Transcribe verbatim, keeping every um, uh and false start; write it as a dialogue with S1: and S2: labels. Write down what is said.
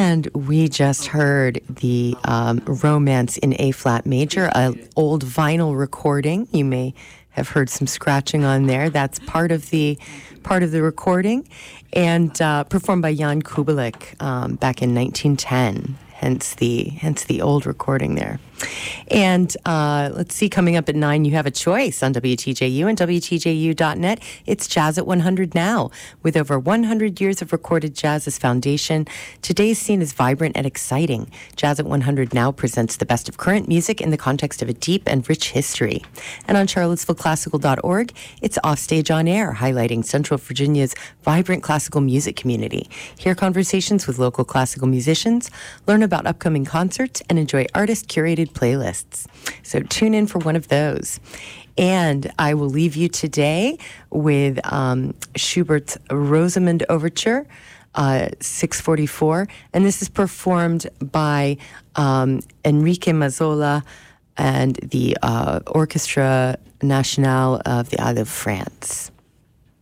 S1: And we just heard the um, Romance in A-flat major, an old vinyl recording. You may have heard some scratching on there. That's part of the part of the recording, and uh, performed by Jan Kubelik um, back in nineteen ten. Hence the hence the old recording there. And uh, let's see, coming up at nine, you have a choice on W T J U and W T J U dot net. It's Jazz at one hundred now. With over one hundred years of recorded jazz as foundation, today's scene is vibrant and exciting. Jazz at one hundred now presents the best of current music in the context of a deep and rich history. And on Charlottesville Classical dot org, it's Offstage on Air, highlighting Central Virginia's vibrant classical music community. Hear conversations with local classical musicians, learn about upcoming concerts, and enjoy artist-curated playlists. So tune in for one of those. And I will leave you today with um, Schubert's Rosamund Overture, uh, six forty-four. And this is performed by um, Enrique Mazzola and the uh, Orchestra Nationale of the Isle of France.